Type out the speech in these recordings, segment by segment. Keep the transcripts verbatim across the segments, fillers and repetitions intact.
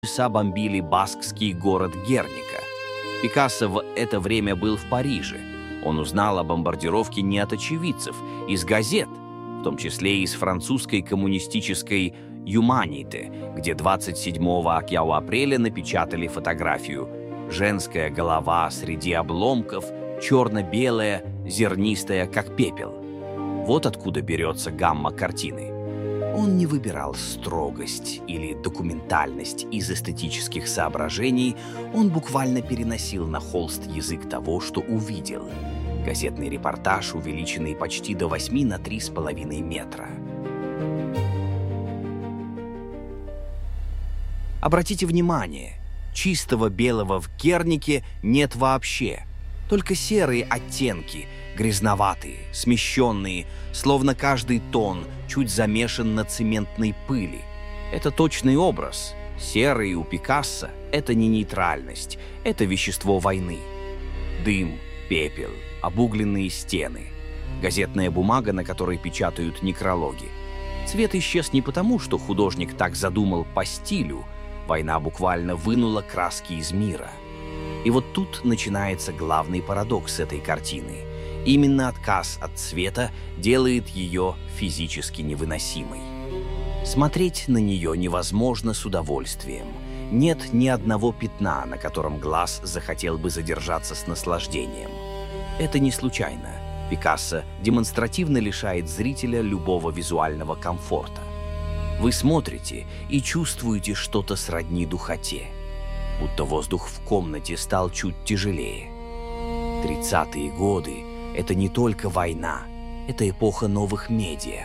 часа бомбили баскский город Герника. Пикассо в это время был в Париже. Он узнал о бомбардировке не от очевидцев, из газет, в том числе и из французской коммунистической «Юманите», где двадцать седьмого апреля напечатали фотографию: женская голова среди обломков, черно-белая, зернистая, как пепел. Вот откуда берется гамма картины. Он не выбирал строгость или документальность из эстетических соображений, он буквально переносил на холст язык того, что увидел. Газетный репортаж, увеличенный почти до восьми на три с половиной метра. Обратите внимание, чистого белого в Гернике нет вообще. Только серые оттенки, грязноватые, смещенные, словно каждый тон чуть замешан на цементной пыли. Это точный образ. Серый у Пикассо — это не нейтральность, это вещество войны. Дым, пепел, обугленные стены, газетная бумага, на которой печатают некрологи. Цвет исчез не потому, что художник так задумал по стилю. Война буквально вынула краски из мира. И вот тут начинается главный парадокс этой картины. Именно отказ от цвета делает ее физически невыносимой. Смотреть на нее невозможно с удовольствием. Нет ни одного пятна, на котором глаз захотел бы задержаться с наслаждением. Это не случайно. Пикассо демонстративно лишает зрителя любого визуального комфорта. Вы смотрите и чувствуете что-то сродни духоте, будто воздух в комнате стал чуть тяжелее. Тридцатые годы — это не только война, это эпоха новых медиа.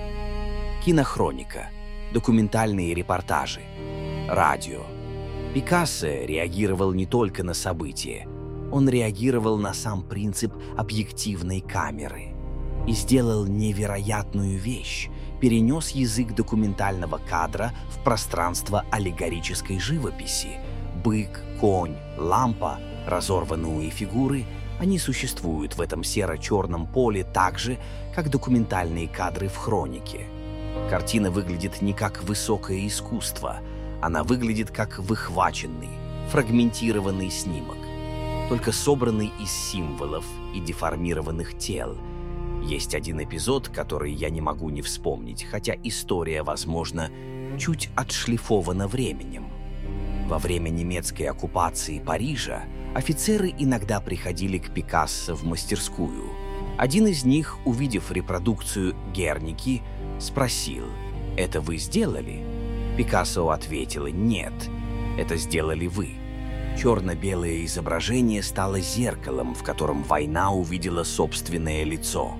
Кинохроника, документальные репортажи, радио. Пикассо реагировал не только на события, он реагировал на сам принцип объективной камеры и сделал невероятную вещь. Перенес язык документального кадра в пространство аллегорической живописи. Бык, конь, лампа, разорванные фигуры — они существуют в этом серо-черном поле так же, как документальные кадры в хронике. Картина выглядит не как высокое искусство, она выглядит как выхваченный, фрагментированный снимок, только собранный из символов и деформированных тел. Есть один эпизод, который я не могу не вспомнить, хотя история, возможно, чуть отшлифована временем. Во время немецкой оккупации Парижа офицеры иногда приходили к Пикассо в мастерскую. Один из них, увидев репродукцию «Герники», спросил: «Это вы сделали?» Пикассо ответила: «Нет, это сделали вы». Черно-белое изображение стало зеркалом, в котором война увидела собственное лицо.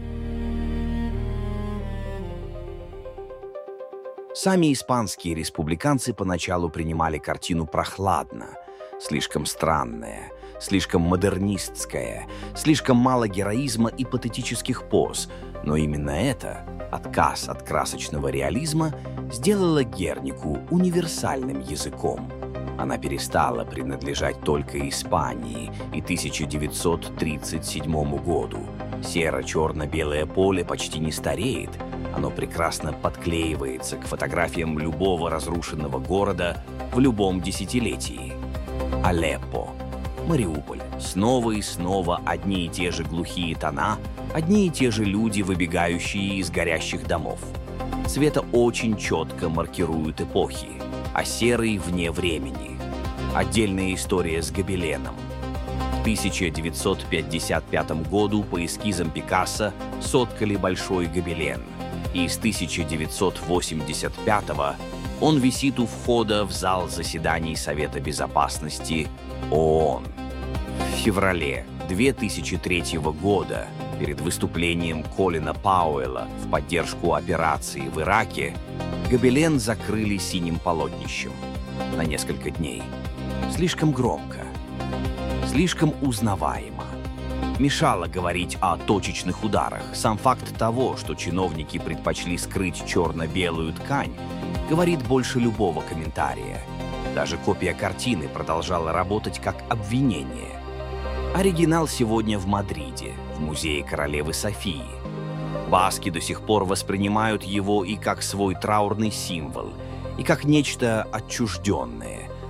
Сами испанские республиканцы поначалу принимали картину прохладно. Слишком странная, слишком модернистская, слишком мало героизма и патетических поз. Но именно это, отказ от красочного реализма, сделало Гернику универсальным языком. Она перестала принадлежать только Испании и тысяча девятьсот тридцать седьмому году. Серо-черно-белое поле почти не стареет, оно прекрасно подклеивается к фотографиям любого разрушенного города в любом десятилетии. Алеппо, Мариуполь, снова и снова одни и те же глухие тона, одни и те же люди, выбегающие из горящих домов. Цвета очень четко маркируют эпохи, а серый вне времени. Отдельная история с гобеленом. В тысяча девятьсот пятьдесят пятом году по эскизам Пикассо соткали большой гобелен, и с тысяча девятьсот восемьдесят пятого он висит у входа в зал заседаний Совета Безопасности ООН. В феврале две тысячи третьего года, перед выступлением Колина Пауэлла в поддержку операции в Ираке, гобелен закрыли синим полотнищем на несколько дней. Слишком громко, слишком узнаваемо. Мешало говорить о точечных ударах. Сам факт того, что чиновники предпочли скрыть черно-белую ткань, говорит больше любого комментария. Даже копия картины продолжала работать как обвинение. Оригинал сегодня в Мадриде, в музее королевы Софии. Баски до сих пор воспринимают его и как свой траурный символ, и как нечто отчужденное.